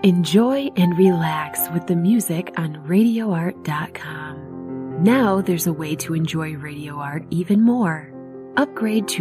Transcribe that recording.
Enjoy and relax with the music on RadioArt.com. Now there's a way to enjoy Radio Art even more. Upgrade to